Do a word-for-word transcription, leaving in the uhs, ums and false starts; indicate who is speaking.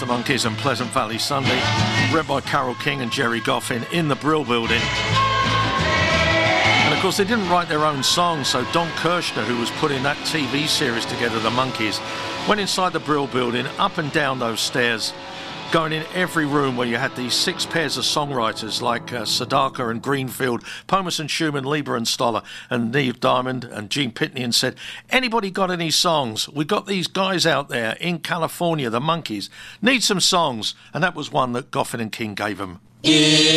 Speaker 1: Monkees and Pleasant Valley Sunday, read by Carole King and Jerry Goffin in the Brill Building. And of course they didn't write their own songs, so Don Kirshner, who was putting that T V series together, The Monkees, went inside the Brill Building, up and down those stairs, going in every room where you had these six pairs of songwriters like uh, Sedaka and Greenfield, Pomus and Schumann, Lieber and Stoller, and Neil Diamond and Gene Pitney, and said, anybody got any songs? We got these guys out there in California, the Monkees, need some songs. And that was one that Goffin and King gave them.